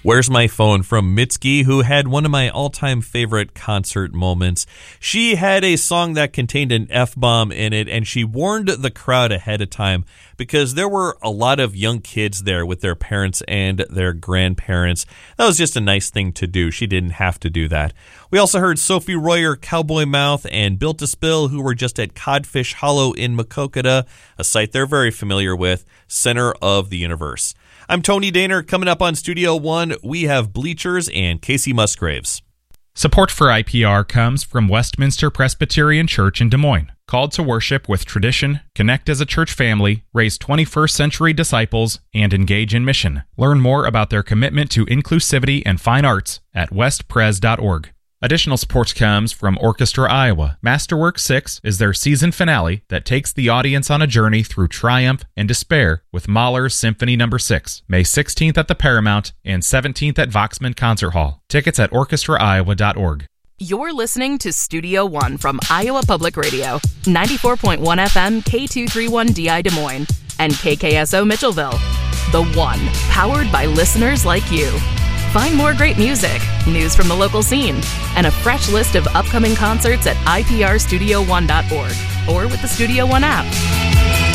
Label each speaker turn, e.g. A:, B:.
A: Where's My Phone from Mitski, who had one of my all-time favorite concert moments. She had a song that contained an F-bomb in it, and she warned the crowd ahead of time because there were a lot of young kids there with their parents and their grandparents. That was just a nice thing to do. She didn't have to do that. We also heard Sophie Royer, Cowboy Mouth, and Built to Spill, who were just at Codfish Hollow in Maquoketa, a site they're very familiar with, center of the universe. I'm Tony Daner. Coming up on Studio One, we have Bleachers and Casey Musgraves.
B: Support for IPR comes from Westminster Presbyterian Church in Des Moines. Called to worship with tradition, connect as a church family, raise 21st century disciples, and engage in mission. Learn more about their commitment to inclusivity and fine arts at westpres.org. Additional support comes from Orchestra Iowa. Masterwork 6 is their season finale that takes the audience on a journey through triumph and despair with Mahler's Symphony No. 6, May 16th at the Paramount and 17th at Voxman Concert Hall. Tickets at orchestraiowa.org.
C: You're listening to Studio One from Iowa Public Radio, 94.1 FM K231DI Des Moines, and KKSO Mitchellville. The One, powered by listeners like you. Find more great music, news from the local scene, and a fresh list of upcoming concerts at iprstudio1.org or with the Studio One app.